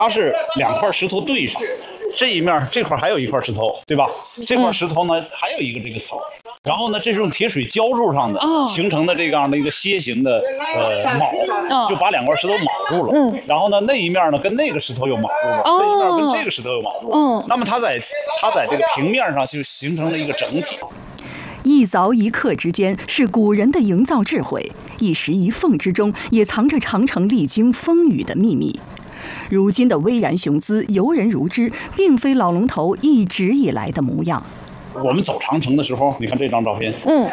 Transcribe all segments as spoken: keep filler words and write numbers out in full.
它是两块石头对上，这一面这块还有一块石头，对吧？这块石头呢、嗯、还有一个这个草，然后呢这是用铁水浇筑上的、哦、形成的这样的一个楔形的呃铆、哦，就把两块石头铆住了。嗯，然后呢那一面呢跟那个石头又铆住了，哦、这一面跟这个石头又铆住了。嗯，那么它在它在这个平面上就形成了一个整体。 一凿一刻之间是古人的营造智慧，一石一缝之中也藏着长城历经风雨的秘密。如今的巍然雄姿游人如织，并非老龙头一直以来的模样。 我们走长城的时候，你看这张照片，嗯，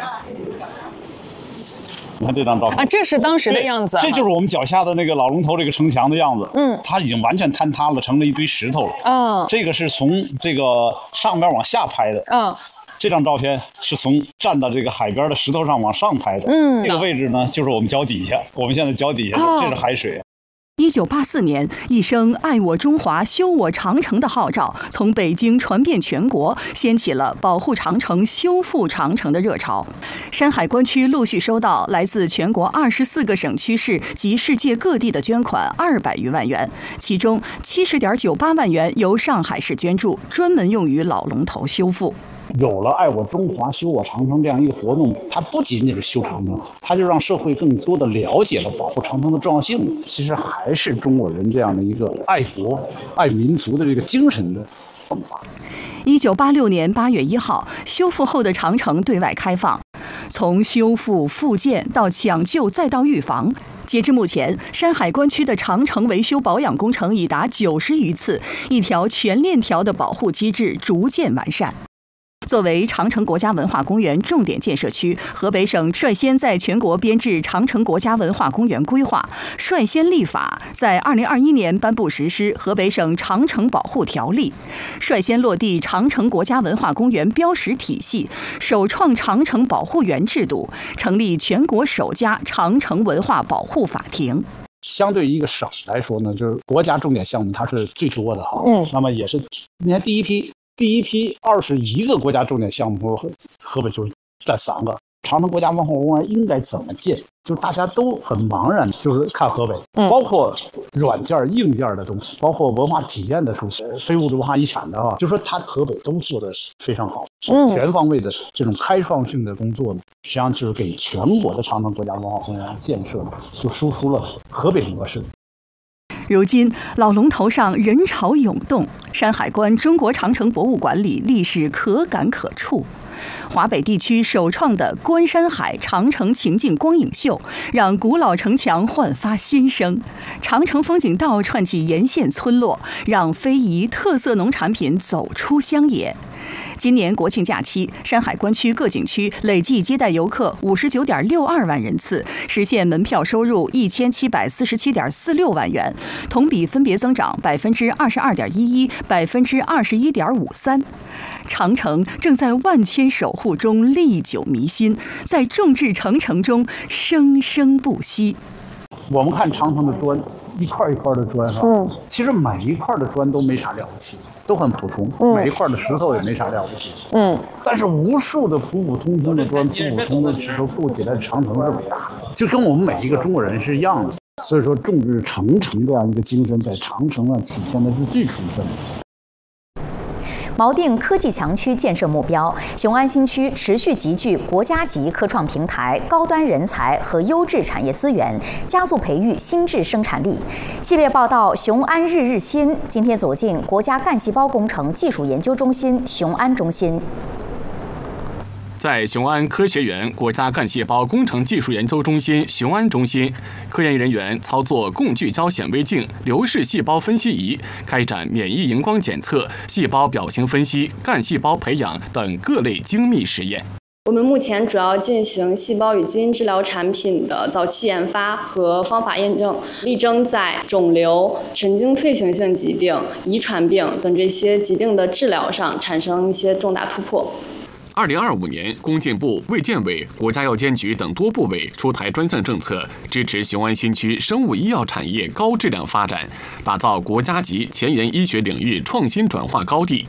你看这张照片啊，这是当时的样子， 这就是我们脚下的那个老龙头这个城墙的样子。嗯，它已经完全坍塌了，成了一堆石头了。啊，这个是从这个上边往下拍的。啊。这张照片是从站到这个海边的石头上往上拍的，嗯，这个位置呢就是我们脚底下，我们现在脚底下、哦、这是海水。 一九八四年，一声爱我中华修我长城的号召从北京传遍全国，掀起了保护长城修复长城的热潮。山海关区陆续收到来自全国二十四个省区市及世界各地的捐款二百余万元，其中七十点九八万元由上海市捐助，专门用于老龙头修复。 有了爱我中华修我长城这样一个活动，它不仅仅是修长城，它就让社会更多的了解了保护长城的重要性。其实还是中国人这样的一个爱国爱民族的这个精神的迸发。 一九八六年八月一号，修复后的长城对外开放。从修复、复建到抢救再到预防，截至目前，山海关区的长城维修保养工程已达九十余次，一条全链条的保护机制逐渐完善。作为长城国家文化公园重点建设区，河北省率先在全国编制长城国家文化公园规划，率先立法，在二零二一年颁布实施河北省长城保护条例，率先落地长城国家文化公园标识体系，首创长城保护员制度，成立全国首家长城文化保护法庭。 相对于一个省来说呢，就是国家重点项目它是最多的哈，嗯，那么也是你看第一批。第一批二十一个国家重点项目，河北就是占三个。长城国家文化公园应该怎么建？就是大家都很茫然，就是看河北，嗯、包括软件、硬件的东西，包括文化体验的书写、非物质文化遗产的啊，就说它河北都做得非常好。嗯，全方位的这种开创性的工作呢，实际上就是给全国的长城国家文化公园建设呢，就输出了河北模式。 如今，老龙头上人潮涌动，山海关中国长城博物馆里历史可感可触。华北地区首创的观山海长城情境光影秀，让古老城墙焕发新生；长城风景道串起沿线村落，让非遗特色农产品走出乡野。今年国庆假期，山海关区各景区累计接待游客五十九点六二万人次，实现门票收入一千七百四十七点四六万元，同比分别增长百分之二十二点一一、百分之二十一点五三。长城正在万千守护中历久弥新，在众志成城中生生不息。 我们看长城的砖，一块一块的砖哈，嗯，其实每一块的砖都没啥了不起，都很普通，嗯，每一块的石头也没啥了不起，嗯，但是无数的普普通通的砖、普普通的石头构起来的长城这么大，就跟我们每一个中国人是一样的。所以说，众志成城这样一个精神，在长城上体现的是最充分的。 锚定科技强区建设目标，雄安新区持续集聚国家级科创平台、高端人才和优质产业资源，加速培育新质生产力。系列报道《雄安日日新》今天走进国家干细胞工程技术研究中心雄安中心。 在雄安科学园国家干细胞工程技术研究中心雄安中心，科研人员操作共聚焦显微镜、流式细胞分析仪，开展免疫荧光检测、细胞表情分析、干细胞培养等各类精密实验。 我们目前主要进行细胞与基因治疗产品的早期研发和方法验证，力争在肿瘤、神经退行性疾病、遗传病等这些疾病的治疗上产生一些重大突破。 二零二五年，工信部、卫健委、国家药监局等多部委出台专项政策，支持雄安新区生物医药产业高质量发展，打造国家级前沿医学领域创新转化高地。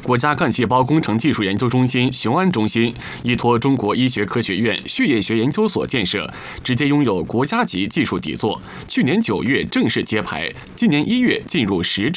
国家干细胞工程技术研究中心雄安中心依托中国医学科学院血液学研究所建设，直接拥有国家级技术底座。去年九月正式揭牌，今年一月进入实质